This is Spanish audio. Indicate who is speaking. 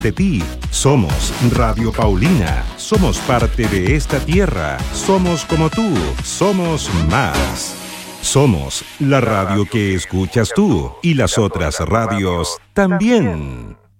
Speaker 1: de ti. Somos Radio Paulina. Somos parte de esta tierra. Somos como tú. Somos más. Somos la radio que escuchas tú y las otras radios también.